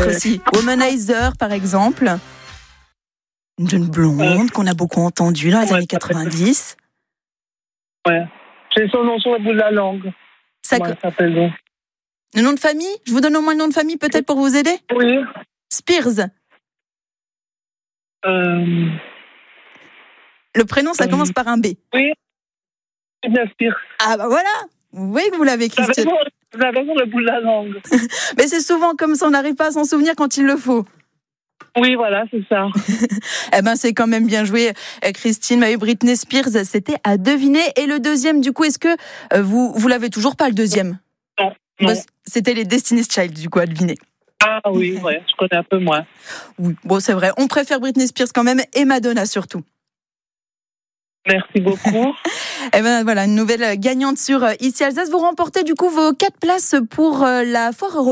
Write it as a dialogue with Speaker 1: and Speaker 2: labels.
Speaker 1: aussi. Womanizer, par exemple. Une jeune blonde qu'on a beaucoup entendue dans les années 90.
Speaker 2: Ouais. J'ai son nom sur le bout de la langue. Comment elle s'appelle donc?
Speaker 1: Le nom de famille? Je vous donne au moins le nom de famille peut-être pour vous aider?
Speaker 2: Oui.
Speaker 1: Spears. Le prénom, ça commence par un B.
Speaker 2: Oui. Spears.
Speaker 1: Ah bah voilà. Vous voyez que vous l'avez, Christiane.
Speaker 2: Vous avez raison, le bout de la langue.
Speaker 1: Mais c'est souvent comme ça, on n'arrive pas à s'en souvenir quand il le faut.
Speaker 2: Oui, voilà, c'est ça.
Speaker 1: Eh ben, c'est quand même bien joué, Christine. Mais Britney Spears, c'était à deviner. Et le deuxième, du coup, est-ce que vous l'avez toujours pas, le deuxième?
Speaker 2: Non.
Speaker 1: Bah, c'était les Destiny's Child, du coup, à deviner.
Speaker 2: Ah oui, ouais, je connais un peu moins.
Speaker 1: Oui, bon, c'est vrai. On préfère Britney Spears quand même et Madonna surtout.
Speaker 2: Merci beaucoup.
Speaker 1: Eh ben voilà, une nouvelle gagnante sur Ici Alsace. Vous remportez du coup vos 4 places pour la foire européenne.